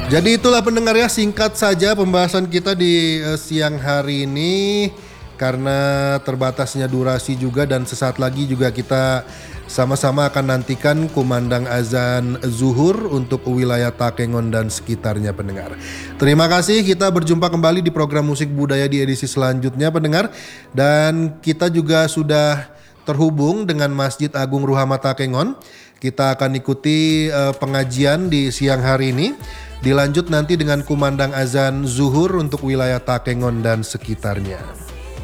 Jadi itulah pendengar ya, singkat saja pembahasan kita di siang hari ini karena terbatasnya durasi juga, dan sesaat lagi juga kita sama-sama akan nantikan kumandang azan zuhur untuk wilayah Takengon dan sekitarnya pendengar. Terima kasih, kita berjumpa kembali di program musik budaya di edisi selanjutnya pendengar, dan kita juga sudah terhubung dengan Masjid Agung Ruhama Takengon. Kita akan ikuti pengajian di siang hari ini. Dilanjut nanti dengan kumandang azan zuhur untuk wilayah Takengon dan sekitarnya.